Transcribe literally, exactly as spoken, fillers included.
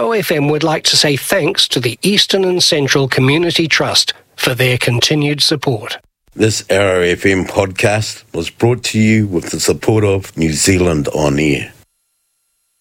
O F M would like to say thanks to the Eastern and Central Community Trust for their continued support. This R O F M podcast was brought to you with the support of New Zealand On Air.